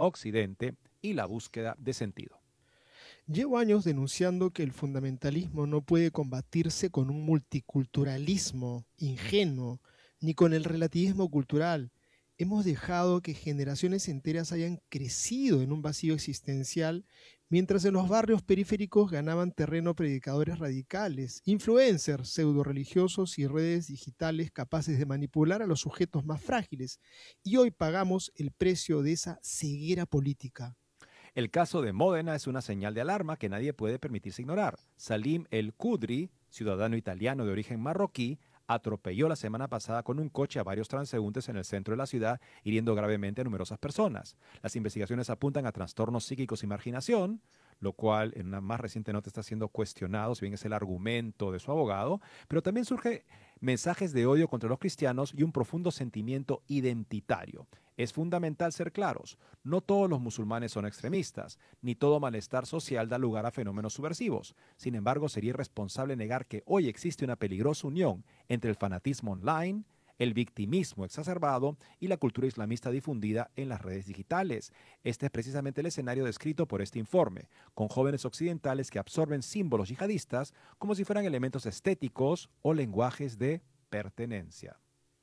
Occidente y la búsqueda de sentido. Llevo años denunciando que el fundamentalismo no puede combatirse con un multiculturalismo ingenuo, ni con el relativismo cultural. Hemos dejado que generaciones enteras hayan crecido en un vacío existencial, mientras en los barrios periféricos ganaban terreno predicadores radicales, influencers pseudo-religiosos y redes digitales capaces de manipular a los sujetos más frágiles. Y hoy pagamos el precio de esa ceguera política. El caso de Módena es una señal de alarma que nadie puede permitirse ignorar. Salim El Kudri, ciudadano italiano de origen marroquí, atropelló la semana pasada con un coche a varios transeúntes en el centro de la ciudad, hiriendo gravemente a numerosas personas. Las investigaciones apuntan a trastornos psíquicos y marginación, lo cual en una más reciente nota está siendo cuestionado, si bien es el argumento de su abogado, pero también surge mensajes de odio contra los cristianos y un profundo sentimiento identitario. Es fundamental ser claros. No todos los musulmanes son extremistas, ni todo malestar social da lugar a fenómenos subversivos. Sin embargo, sería irresponsable negar que hoy existe una peligrosa unión entre el fanatismo online, el victimismo exacerbado y la cultura islamista difundida en las redes digitales. Este es precisamente el escenario descrito por este informe, con jóvenes occidentales que absorben símbolos yihadistas como si fueran elementos estéticos o lenguajes de pertenencia.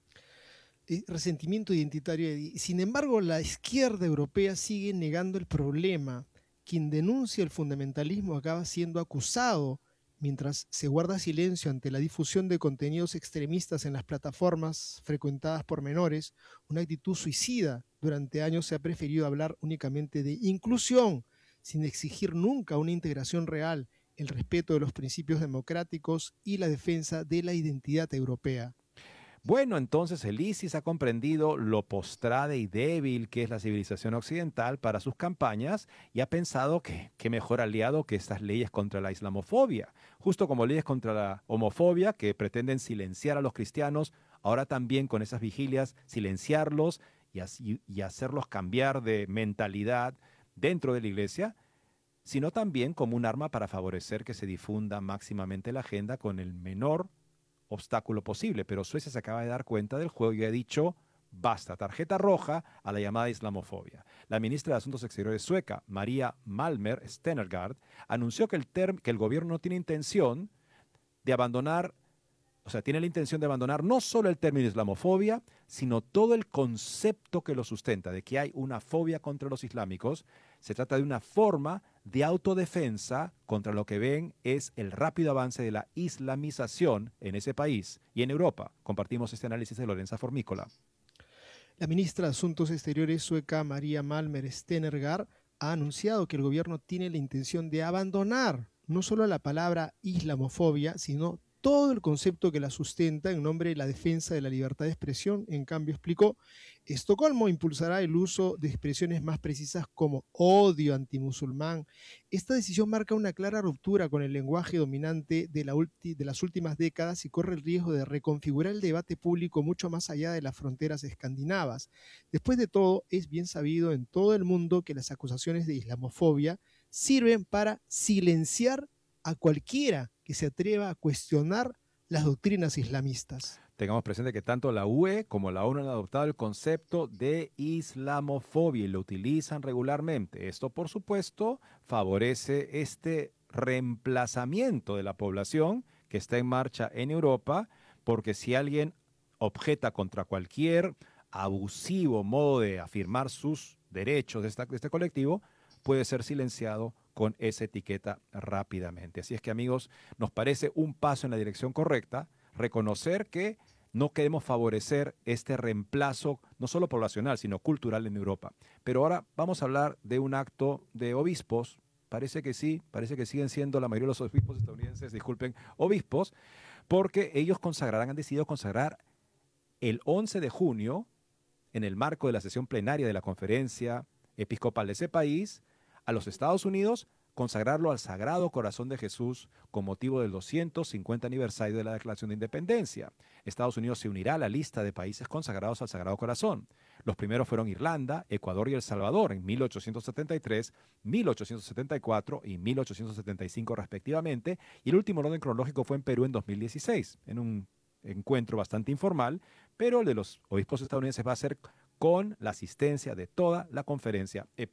Resentimiento identitario. Sin embargo, la izquierda europea sigue negando el problema. Quien denuncia el fundamentalismo acaba siendo acusado, mientras se guarda silencio ante la difusión de contenidos extremistas en las plataformas frecuentadas por menores, una actitud suicida. Durante años se ha preferido hablar únicamente de inclusión, sin exigir nunca una integración real, el respeto de los principios democráticos y la defensa de la identidad europea. Bueno, entonces el ISIS ha comprendido lo postrada y débil que es la civilización occidental para sus campañas y ha pensado que qué mejor aliado que estas leyes contra la islamofobia. Justo como leyes contra la homofobia que pretenden silenciar a los cristianos, ahora también con esas vigilias silenciarlos y hacerlos cambiar de mentalidad dentro de la iglesia, sino también como un arma para favorecer que se difunda máximamente la agenda con el menor obstáculo posible. Pero Suecia se acaba de dar cuenta del juego y ha dicho, basta, tarjeta roja a la llamada islamofobia. La ministra de Asuntos Exteriores sueca, Maria Malmer Stenergaard, anunció que el gobierno no tiene intención de abandonar, o sea, tiene la intención de abandonar no solo el término islamofobia, sino todo el concepto que lo sustenta, de que hay una fobia contra los islámicos. Se trata de una forma de autodefensa contra lo que ven es el rápido avance de la islamización en ese país y en Europa. Compartimos este análisis de Lorenza Formícola. La ministra de Asuntos Exteriores sueca Maria Malmer Stenergaard ha anunciado que el gobierno tiene la intención de abandonar no solo la palabra islamofobia, sino todo el concepto que la sustenta en nombre de la defensa de la libertad de expresión. En cambio, explicó, Estocolmo impulsará el uso de expresiones más precisas como odio antimusulmán. Esta decisión marca una clara ruptura con el lenguaje dominante de las últimas décadas y corre el riesgo de reconfigurar el debate público mucho más allá de las fronteras escandinavas. Después de todo, es bien sabido en todo el mundo que las acusaciones de islamofobia sirven para silenciar a cualquiera que se atreva a cuestionar las doctrinas islamistas. Tengamos presente que tanto la UE como la ONU han adoptado el concepto de islamofobia y lo utilizan regularmente. Esto, por supuesto, favorece este reemplazamiento de la población que está en marcha en Europa, porque si alguien objeta contra cualquier abusivo modo de afirmar sus derechos de este colectivo, puede ser silenciado con esa etiqueta rápidamente. Así es que, amigos, nos parece un paso en la dirección correcta reconocer que no queremos favorecer este reemplazo, no solo poblacional, sino cultural en Europa. Pero ahora vamos a hablar de un acto de obispos. Parece que sí, parece que siguen siendo la mayoría de los obispos estadounidenses, disculpen, obispos, porque ellos han decidido consagrar el 11 de junio, en el marco de la sesión plenaria de la conferencia episcopal de ese país, a los Estados Unidos, consagrarlo al Sagrado Corazón de Jesús con motivo del 250 aniversario de la Declaración de Independencia. Estados Unidos se unirá a la lista de países consagrados al Sagrado Corazón. Los primeros fueron Irlanda, Ecuador y El Salvador en 1873, 1874 y 1875 respectivamente, y el último orden cronológico fue en Perú en 2016, en un encuentro bastante informal, pero el de los obispos estadounidenses va a ser con la asistencia de toda la conferencia episcopal.